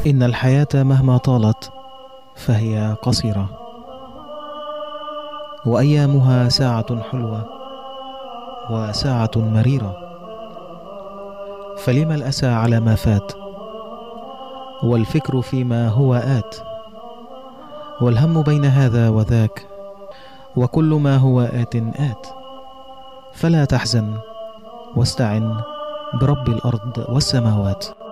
إن الحياة مهما طالت فهي قصيرة، وأيامها ساعة حلوة وساعة مريرة. فلم الأسى على ما فات، والفكر فيما هو آت، والهم بين هذا وذاك، وكل ما هو آت آت. فلا تحزن، واستعن برب الأرض والسماوات.